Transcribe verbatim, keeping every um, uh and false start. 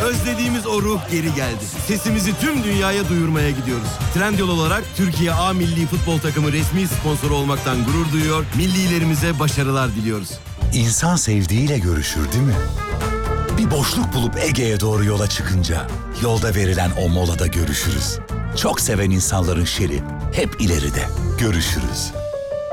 Özlediğimiz o ruh geri geldi. Sesimizi tüm dünyaya duyurmaya gidiyoruz. Trendyol olarak Türkiye A Milli Futbol Takımı resmi sponsoru olmaktan gurur duyuyor. Millilerimize başarılar diliyoruz. İnsan sevdiğiyle görüşür değil mi? Bir boşluk bulup Ege'ye doğru yola çıkınca yolda verilen o molada görüşürüz. Çok seven insanların şeri hep ileride. Görüşürüz.